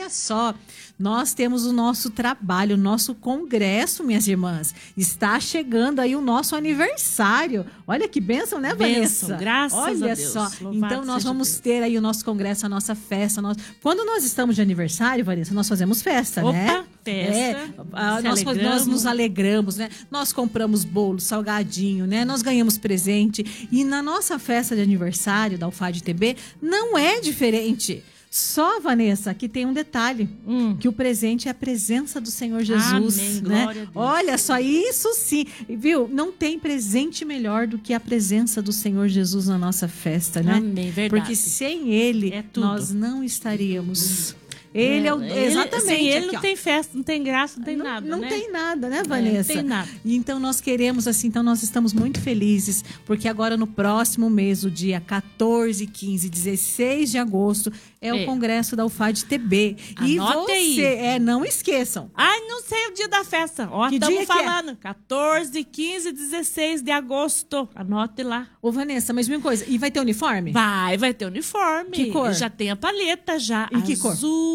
olha só, nós temos o nosso trabalho, o nosso congresso, minhas irmãs. Está chegando aí o nosso aniversário. Olha que bênção, né, Vanessa? Bênção, graças a Deus. Olha só. Louvado Então, nós seja vamos Deus. ter aí o nosso congresso, a nossa festa. Quando nós estamos de aniversário, Vanessa, nós fazemos festa, né? Festa. Nós nos alegramos, né? Nós compramos bolo, salgadinho, né? Nós ganhamos presente. E na nossa festa de aniversário da UFAD TB, não é diferente. Só, Vanessa, que tem um detalhe, que o presente é a presença do Senhor Jesus. Amém, né? glória a Deus. Olha só, isso sim. Viu? Não tem presente melhor do que a presença do Senhor Jesus na nossa festa, né? Amém, verdade. Porque sem Ele, É tudo. nós não estaríamos... Ele é o... Exatamente. Sem ele aqui, não ó. tem festa, não tem graça, não tem nada, Não né? tem nada, né, Vanessa? Não tem nada. E então nós queremos, assim, então nós estamos muito felizes, porque agora no próximo mês, o dia 14, 15, 16 de agosto, é o congresso da UFAD TB. E Anote aí. não esqueçam. Ai, não sei o dia da festa. Ó, Que dia estamos que é? falando. 14, 15, 16 de agosto. Anote lá. Ô, Vanessa, mas uma coisa, e vai ter uniforme? Vai ter uniforme. Que cor? Já tem a paleta, já. E que cor?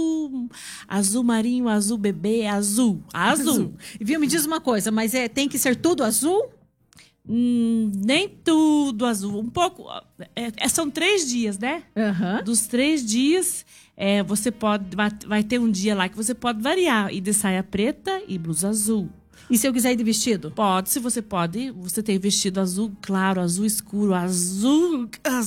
Azul marinho, azul bebê, azul. Azul. Viu, me diz uma coisa, mas tem que ser tudo azul? Nem tudo azul. Um pouco. São 3 dias, né? Aham. Dos 3 dias, você pode. Vai ter um dia lá que você pode variar. Ir de saia preta e blusa azul. E se eu quiser ir de vestido? Pode, se você pode. Você tem vestido azul claro, azul escuro, azul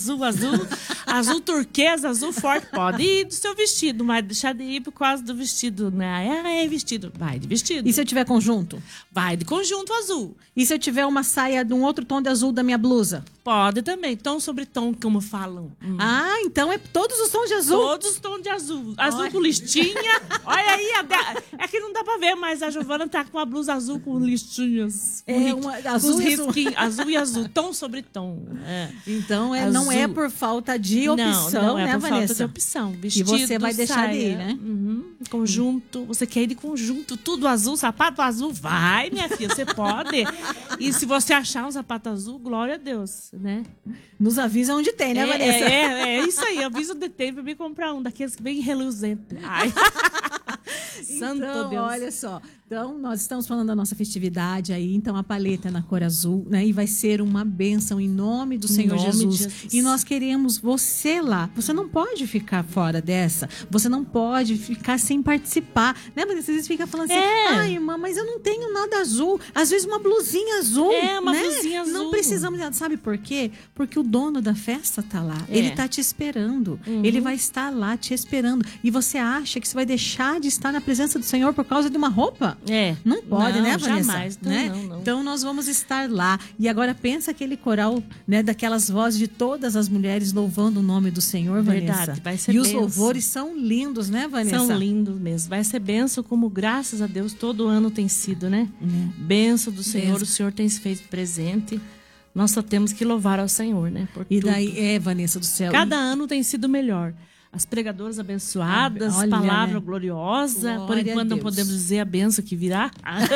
turquesa, azul forte. Pode ir do seu vestido, mas deixar de ir por causa do vestido, né? É vestido. Vai de vestido. E se eu tiver conjunto? Vai de conjunto azul. E se eu tiver uma saia de um outro tom de azul da minha blusa? Pode também. Tom sobre tom, como falam. Ah, então é todos os tons de azul? Todos os tons de azul. Azul com listinha. Olha aí, é que não dá pra ver, mas a Giovana tá com a blusa azul com listinhas. Azul e azul. Azul e azul. Tom sobre tom. Então, não Azul. é por falta de opção, não é né, por Vanessa? falta de opção. Vestido, E você vai deixar de ir, né? Conjunto. Você quer ir de conjunto, tudo azul, sapato azul? Vai, minha filha, você pode. E se você achar um sapato azul, glória a Deus, né? Nos avisa onde tem, né, Vanessa? É isso aí. Avisa onde tem pra me comprar um daqueles bem reluzentes. Ai. Santo Então, Deus. olha só. Então, nós estamos falando da nossa festividade aí. Então, a paleta é na cor azul, né? E vai ser uma bênção em nome do Senhor nome de Jesus. Jesus. E nós queremos você lá. Você não pode ficar fora dessa. Você não pode ficar sem participar. Né, Vanessa? Às vezes fica falando assim, ai, irmã, mas eu não tenho nada azul. Às vezes uma blusinha azul. Uma né? blusinha azul. Não precisamos de nada. Sabe por quê? Porque o dono da festa tá lá. Ele tá te esperando. Ele vai estar lá te esperando. E você acha que você vai deixar de estar na presença do Senhor por causa de uma roupa? Não pode, né, Vanessa? Jamais. Né? Não. Então nós vamos estar lá. E agora pensa aquele coral, né, daquelas vozes de todas as mulheres louvando o nome do Senhor, Verdade, Vanessa. vai ser E os bênção. louvores são lindos, né, Vanessa? São lindos mesmo. Vai ser bênção, como graças a Deus todo ano tem sido, né? Bênção do Senhor, o Senhor tem se feito presente. Nós só temos que louvar ao Senhor, né? Por E tudo. daí, Vanessa do céu. Cada ano tem sido melhor. As pregadoras abençoadas, Olha, palavra né? gloriosa. Glória Por a enquanto não Deus. podemos dizer a benção que virá.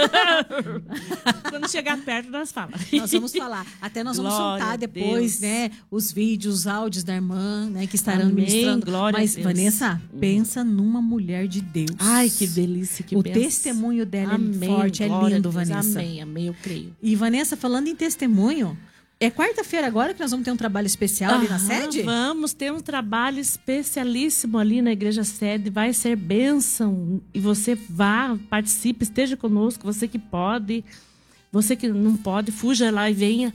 Quando chegar perto, nós falamos. Nós vamos falar. Até nós vamos Glória soltar a depois, Deus. né? Os vídeos, os áudios da irmã, né? Que estarão Amém, ministrando. glória a Mas, Deus. Vanessa, pensa numa mulher de Deus. Ai, que delícia, que O benção. testemunho dela Amém, é forte, é glória a lindo, Deus. Vanessa. Amém, eu creio. E, Vanessa, falando em testemunho, é quarta-feira agora que nós vamos ter um trabalho especial ali na sede? Vamos ter um trabalho especialíssimo ali na igreja sede. Vai ser bênção. E você vá, participe, esteja conosco. Você que pode, você que não pode, fuja lá e venha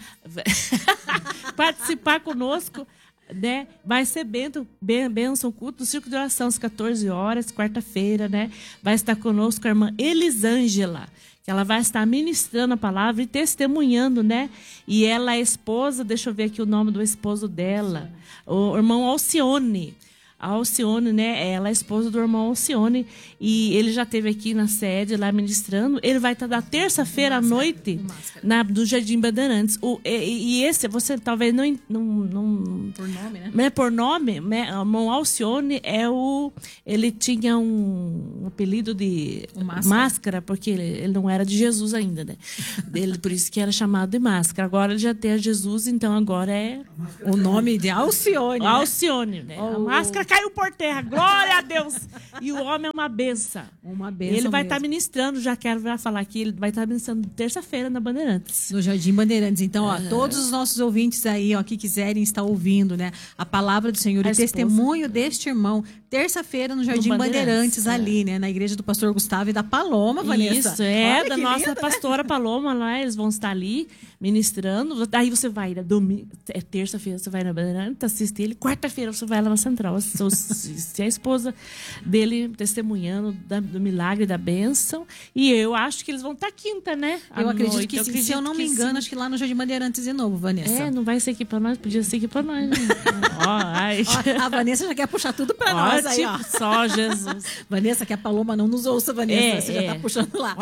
participar conosco. Né? Vai ser bênção, culto do Círculo de Oração às 14 horas, quarta-feira, né? Vai estar conosco a irmã Elisângela, que ela vai estar ministrando a palavra e testemunhando, né? E ela é esposa, deixa eu ver aqui o nome do esposo dela, o irmão Alcione. A Alcione, né? Ela é esposa do irmão Alcione e ele já esteve aqui na sede, lá ministrando. Ele vai estar na terça-feira à noite do Jardim Bandeirantes. E esse, você talvez não... Por nome, né? Por nome, né? O irmão Alcione ele tinha um apelido de máscara, porque ele não era de Jesus ainda, né? Por isso que era chamado de máscara. Agora ele já tem a Jesus, então agora é... O nome de Alcione. Alcione, né? A máscara caiu por terra. Glória a Deus. E o homem é uma benção. Uma benção Ele vai mesmo. estar ministrando, já falar aqui, ele vai estar ministrando terça-feira na Bandeirantes. No Jardim Bandeirantes. Então, ó, todos os nossos ouvintes aí, ó, que quiserem estar ouvindo, né, a palavra do Senhor, A o esposa. testemunho deste irmão, terça-feira no Jardim Bandeirantes, ali, né, na igreja do pastor Gustavo e da Paloma, Vanessa. Isso, Olha da que nossa linda. pastora Paloma lá, eles vão estar ali ministrando. Daí você vai, domingo, terça-feira você vai na Bandeirantes, assiste ele, quarta-feira você vai lá na Central, se a esposa dele testemunhando do milagre, da bênção. E eu acho que eles vão estar quinta, né? Eu acredito noite. que sim. Se eu não me engano, acho que lá no Jardim Bandeirantes de novo, Vanessa. Não vai ser aqui pra nós, podia ser aqui pra nós. Né? Ai. Ó, a Vanessa já quer puxar tudo pra nós aí, ó. Só Jesus. Vanessa, que a Paloma não nos ouça, Vanessa. Você já tá puxando lá.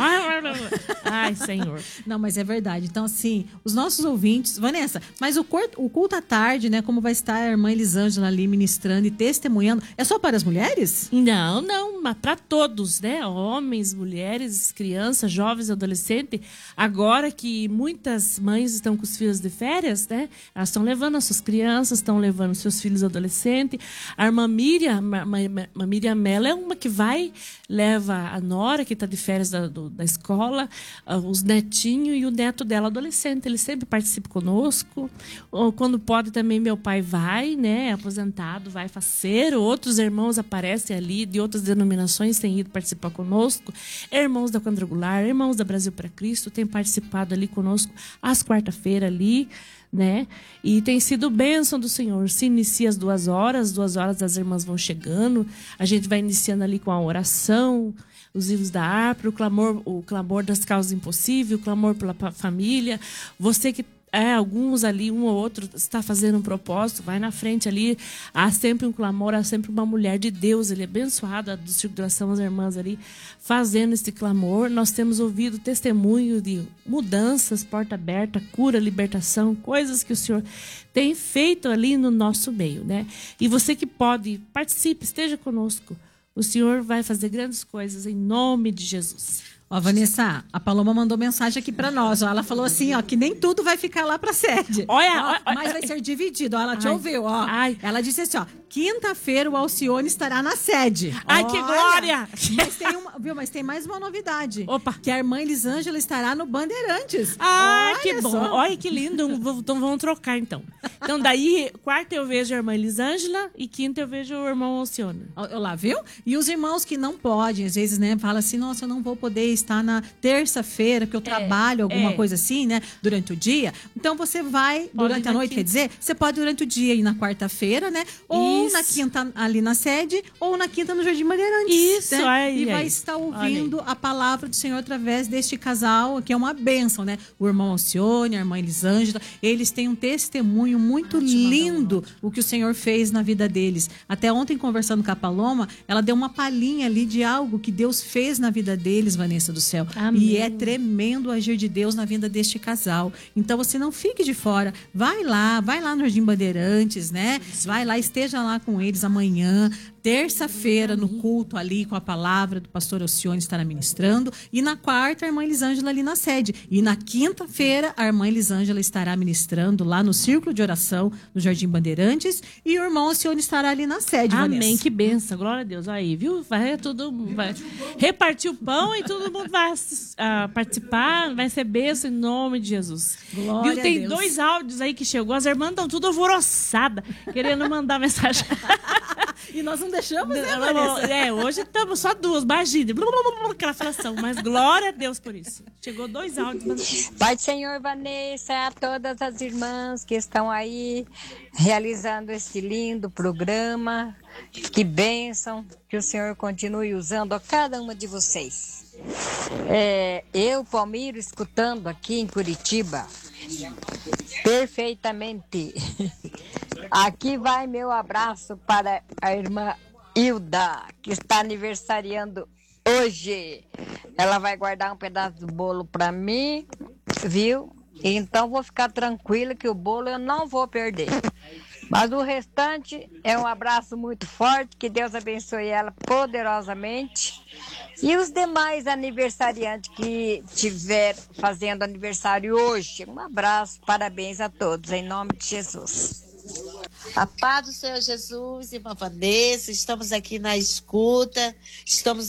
Ai, Senhor. Não, mas é verdade. Então, assim, os nossos ouvintes... Vanessa, mas o culto à tarde, né? Como vai estar a irmã Elisângela ali ministrando e testemunhando, é só para as mulheres? Não, mas para todos, né? Homens, mulheres, crianças, jovens, adolescentes. Agora que muitas mães estão com os filhos de férias, né? Elas estão levando as suas crianças, estão levando os seus filhos adolescentes. A irmã Miriam, a Miriam Mello é uma que leva a nora, que está de férias da escola, os netinhos e o neto dela adolescente. Ele sempre participa conosco. Ou, quando pode também, meu pai vai, né? Aposentado, vai faceiro. Outros irmãos aparecem ali, de outras denominações, têm ido participar conosco. Irmãos da Quadrangular, irmãos da Brasil para Cristo, têm participado ali conosco às quarta-feira ali, né? E tem sido bênção do Senhor. Se inicia às 2 horas as irmãs vão chegando, a gente vai iniciando ali com a oração, os hinos da harpa, o clamor das causas impossíveis, o clamor pela família. Você que alguns ali, um ou outro, está fazendo um propósito, vai na frente ali, há sempre um clamor, há sempre uma mulher de Deus, ele é abençoado, do Círculo de Oração, as irmãs ali, fazendo esse clamor. Nós temos ouvido testemunho de mudanças, porta aberta, cura, libertação, coisas que o Senhor tem feito ali no nosso meio, né? E você que pode, participe, esteja conosco. O Senhor vai fazer grandes coisas em nome de Jesus. Ó, Vanessa, a Paloma mandou mensagem aqui pra nós. Ó. Ela falou assim, ó, que nem tudo vai ficar lá pra sede. Olha, mas vai ser dividido. Ó, ela te ouviu, ó. Ai. Ela disse assim, ó, quinta-feira o Alcione estará na sede. Ai, que glória! Mas tem mais uma novidade. Opa! Que a irmã Elisângela estará no Bandeirantes. Ah, olha que bom. só. Olha que lindo. Então vamos trocar, então. Então, daí, quarta eu vejo a irmã Elisângela e quinta eu vejo o irmão Alcione. Olha lá, viu? E os irmãos que não podem, às vezes, né, fala assim, nossa, eu não vou poder estar na terça-feira, porque eu trabalho, alguma coisa assim, né, durante o dia. Então, você vai durante a noite, quer dizer, você pode durante o dia ir na quarta-feira, né, ou na quinta ali na sede, ou na quinta no Jardim Bandeirantes. Isso, né? aí. E vai estar ouvindo a palavra do Senhor através deste casal, que é uma bênção, né? O irmão Alcione, a irmã Elisângela, eles têm um testemunho muito lindo, o que o Senhor fez na vida deles. Até ontem, conversando com a Paloma, ela deu uma palhinha ali de algo que Deus fez na vida deles, Vanessa do Céu. Amém. E é tremendo o agir de Deus na vida deste casal. Então, você não fique de fora. Vai lá no Jardim Bandeirantes, né? Vai lá, esteja lá com eles amanhã. Terça-feira, no culto ali, com a palavra do pastor Alcione estará ministrando. E na quarta, a irmã Elisângela ali na sede. E na quinta-feira, a irmã Elisângela estará ministrando lá no Círculo de Oração, no Jardim Bandeirantes. E o irmão Alcione estará ali na sede, Amém, Vanessa. que benção, glória a Deus. Aí, viu? Vai repartir o pão e todo mundo vai participar, vai ser bênção em nome de Jesus. Glória Viu? Tem a Deus. 2 áudios aí que chegou, as irmãs estão tudo alvoroçadas, querendo mandar mensagem. E nós não deixamos, né, Vanessa? Hoje estamos só 2, imagina, aquela fração, mas glória a Deus por isso. Chegou 2 áudios. Pai do Senhor, Vanessa, a todas as irmãs que estão aí realizando esse lindo programa, que bênção, que o Senhor continue usando a cada uma de vocês. Eu, Palmiro, escutando aqui em Curitiba, perfeitamente. Aqui vai meu abraço para a irmã Hilda, que está aniversariando hoje. Ela vai guardar um pedaço do bolo para mim, viu? Então vou ficar tranquila que o bolo eu não vou perder. Mas o restante é um abraço muito forte, que Deus abençoe ela poderosamente. E os demais aniversariantes que estiver fazendo aniversário hoje, um abraço, parabéns a todos, em nome de Jesus. A paz do Senhor Jesus, irmã Vanessa, estamos aqui na escuta, estamos